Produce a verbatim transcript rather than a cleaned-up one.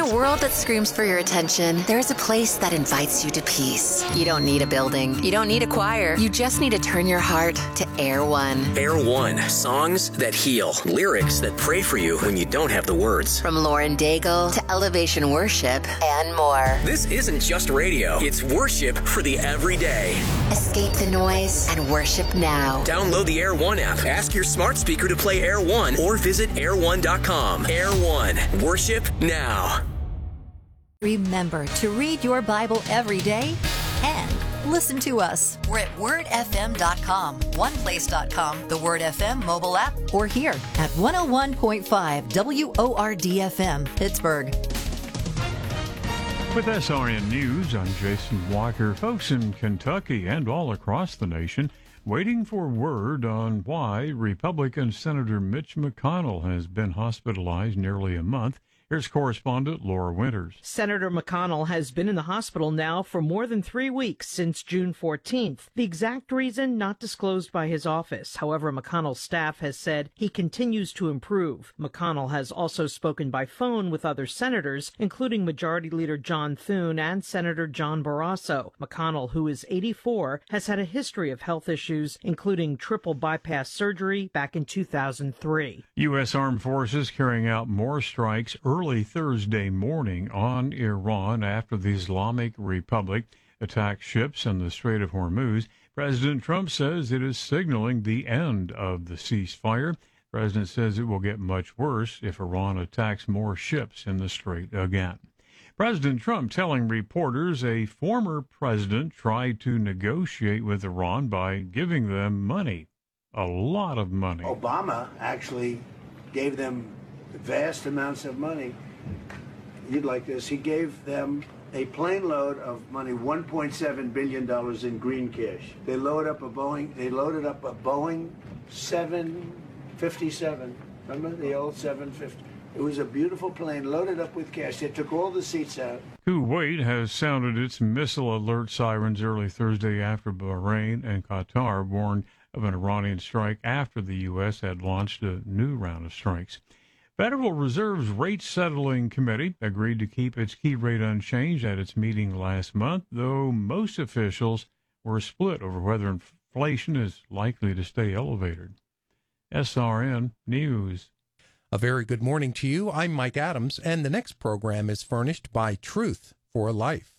a world that screams for your attention, there's a place that invites you to peace. You don't need a building. You don't need a choir. You just need to turn your heart to Air One. Air One. Songs that heal. Lyrics that pray for you when you don't have the words. From Lauren Daigle to Elevation Worship and more. This isn't just radio. It's worship for the everyday. Escape the noise and worship now. Download the Air One app. Ask your smart speaker to play Air One or visit air one dot com. Air One. Worship now. Remember to read your Bible every day and listen to us. We're at word f m dot com, one place dot com, the Word F M mobile app, or here at one oh one point five W O R D F M, Pittsburgh. With S R N News, I'm Jason Walker. Folks in Kentucky and all across the nation waiting for word on why Republican Senator Mitch McConnell has been hospitalized nearly a month. Here's correspondent Laura Winters. Senator McConnell has been in the hospital now for more than three weeks since June fourteenth. The exact reason not disclosed by his office. However, McConnell's staff has said he continues to improve. McConnell has also spoken by phone with other senators, including Majority Leader John Thune and Senator John Barrasso. McConnell, who is eighty-four, has had a history of health issues, including triple bypass surgery back in two thousand three. U S. Armed Forces carrying out more strikes early Thursday morning on Iran after the Islamic Republic attacked ships in the Strait of Hormuz. President Trump says it is signaling the end of the ceasefire. The president says it will get much worse if Iran attacks more ships in the strait again. President Trump telling reporters a former president tried to negotiate with Iran by giving them money, a lot of money. Obama actually gave them vast amounts of money. You'd like this. He gave them a plane load of money, one point seven billion dollars in green cash. They load up a Boeing, they loaded up a Boeing seven fifty-seven. Remember the old seven fifty? It was a beautiful plane loaded up with cash. They took all the seats out. Kuwait has sounded its missile alert sirens early Thursday after Bahrain and Qatar warned of an Iranian strike after the U S had launched a new round of strikes. Federal Reserve's rate settling committee agreed to keep its key rate unchanged at its meeting last month, though most officials were split over whether inflation is likely to stay elevated. S R N News. A very good morning to you. I'm Mike Adams, and the next program is furnished by Truth for Life.